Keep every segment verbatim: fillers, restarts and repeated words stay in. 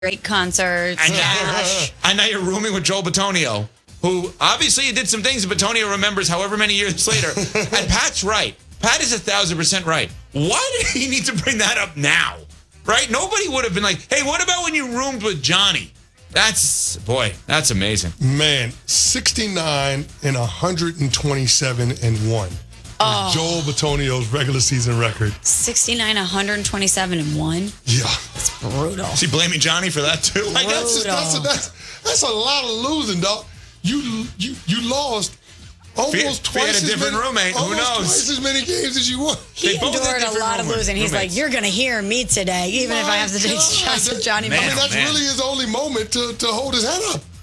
Great concerts. And now, and now you're rooming with Joel Bitonio, who obviously did some things that Bitonio remembers however many years later. And Pat's right. Pat is a thousand percent right. Why did he need to bring that up now? Right? Nobody would have been like, hey, what about when you roomed with Johnny? That's, boy, that's amazing. Man, sixty-nine and one hundred twenty-seven and one. Oh. Joel Bitonio's regular season record. sixty-nine, one hundred twenty-seven, and one. Yeah. That's brutal. Is he blaming Johnny for that too? Like, that's, just, that's, a, that's, that's a lot of losing, dog. You you you lost almost If he had- if he had twice a as different many, roommate, who almost knows? twice as many games as you won. He They both had endured a different lot of roommate- losing. He's roommates. like, you're going to hear me today, even if I have to take God, shots that- at Johnny Man, I mean, Manziel. that's man. really his only moment to, to hold his head up.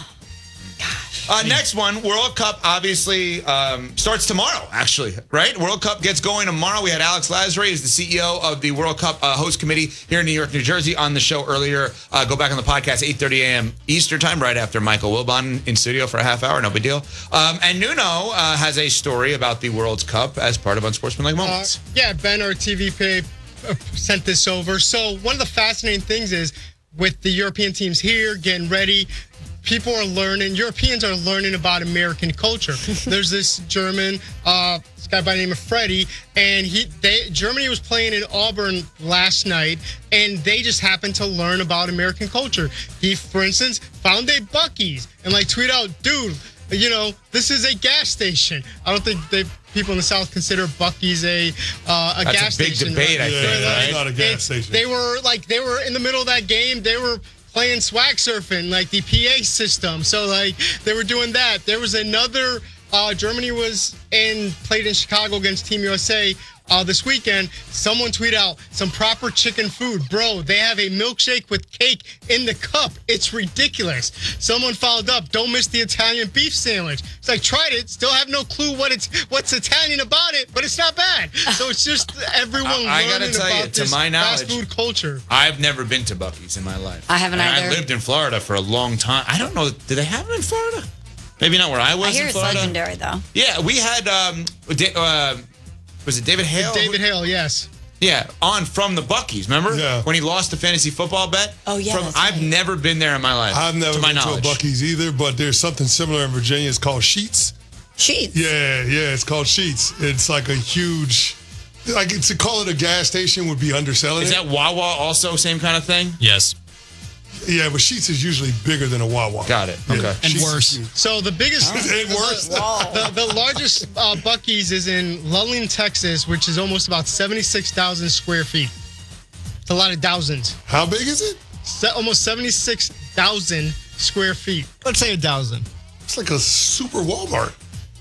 Uh, next one, World Cup obviously um, starts tomorrow, actually, right? World Cup gets going tomorrow. We had Alex Lazare, who's the C E O of the World Cup uh, host committee here in New York, New Jersey, on the show earlier. Uh, go back on the podcast, eight thirty a.m. Eastern time, right after Michael Wilbon in studio for a half hour. No big deal. Um, and Nuno uh, has a story about the World Cup as part of Unsportsmanlike Moments. Uh, yeah, Ben, our T V pay, uh, sent this over. So one of the fascinating things is with the European teams here getting ready, people are learning, Europeans are learning about American culture. There's this German, uh, this guy by the name of Freddie, and he, they, Germany was playing in Auburn last night, and they just happened to learn about American culture. He, for instance, found a Buc-ee's and like tweet out, dude, you know, this is a gas station. I don't think they people in the South consider Buc-ee's a uh, a That's gas a big station. debate, I Yeah, think, that's right? not a gas It's- station. They were like they were in the middle of that game. They were playing swag surfing, like the P A system. So like they were doing that. There was another. Uh, Germany was in played in Chicago against Team U S A uh, this weekend. Someone tweeted out some proper chicken food, bro. They have a milkshake with cake in the cup. It's ridiculous. Someone followed up. Don't miss the Italian beef sandwich. It's like tried it. Still have no clue what it's what's Italian about it, but it's not bad. So it's just everyone I- I gotta learning tell you, about to this my fast knowledge- food culture. I've never been to Buc-ee's in my life. I haven't And either. I lived in Florida for a long time. I don't know. Did they have them in Florida? Maybe not where I was I hear in it's Florida. legendary, though. Yeah, we had, um, Da- uh, was it David Hale? David Hale, yes. Yeah, on from the Buc-ee's, remember? Yeah. When he lost the fantasy football bet? Oh, yeah, From, that's I've right. never been there in my life. I've never to my been knowledge. to a Buc-ee's either, but there's something similar in Virginia. It's called Sheets. Sheets. Yeah, yeah, it's called Sheets. It's like a huge, like to call it a gas station would be underselling Is it. that Wawa also same kind of thing? Yes. Yeah, but Sheets is usually bigger than a Wawa. Got it. Yeah, Okay. And Sheetz is worse. huge. So the biggest, And worse. the, the largest uh, Buc-ee's is in Lulling, Texas, which is almost about seventy-six thousand square feet. It's a lot of thousands. How big is it? Se- almost seventy-six thousand square feet. Let's say a thousand. It's like a super Walmart.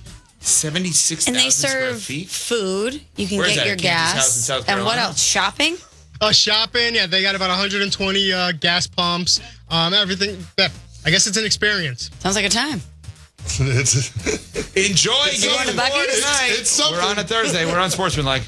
seventy-six And thousand they square serve feet? food. You can Where is get that, your at Kansas House in gas. South And what Carolina? else? Shopping? Uh, shopping, yeah, they got about one hundred twenty uh, gas pumps. Um, everything. Yeah, I guess it's an experience. Sounds like a time. It's, Enjoy It's game something. one Buc-ee's? tonight. It's- it's something. We're on a Thursday. We're on Sportsmanlike.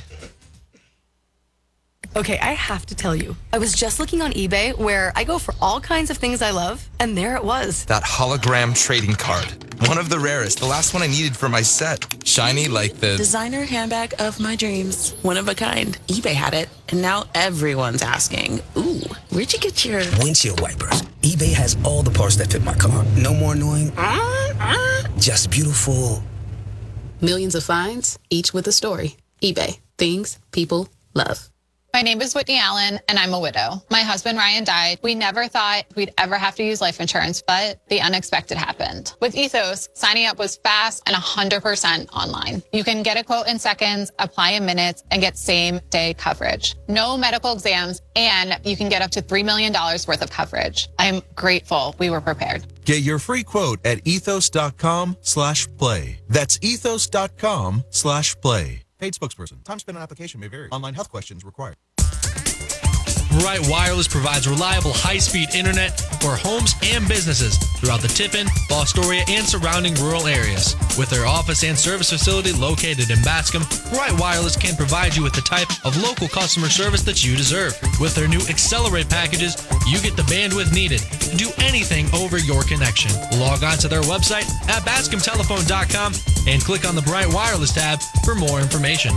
Okay, I have to tell you. I was just looking on eBay where I go for all kinds of things I love, and there it was. That hologram trading card. One of the rarest. The last one I needed for my set. Shiny like the... Designer handbag of my dreams. One of a kind. eBay had it, and now everyone's asking, ooh, where'd you get your... Windshield wipers. eBay has all the parts that fit my car. No more annoying. Just beautiful. Millions of finds, each with a story. eBay. Things people love. My name is Whitney Allen, and I'm a widow. My husband, Ryan, died. We never thought we'd ever have to use life insurance, but the unexpected happened. With Ethos, signing up was fast and one hundred percent online. You can get a quote in seconds, apply in minutes, and get same-day coverage. No medical exams, and you can get up to three million dollars worth of coverage. I'm grateful we were prepared. Get your free quote at ethos.com slash play. That's ethos.com slash play. Paid spokesperson. Time spent on application may vary. Online health questions required. Bright Wireless provides reliable high-speed internet for homes and businesses throughout the Tiffin, Fostoria, and surrounding rural areas. With their office and service facility located in Bascom, Bright Wireless can provide you with the type of local customer service that you deserve. With their new Accelerate packages, you get the bandwidth needed to do anything over your connection. Log on to their website at bascom telephone dot com and click on the Bright Wireless tab for more information.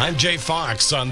I'm Jay Fox on